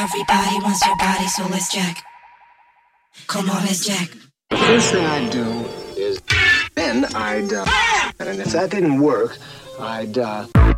Everybody wants your body, so let's jack. Come on, let's jack. The first thing I'd do is then I'd and if that didn't work, I'd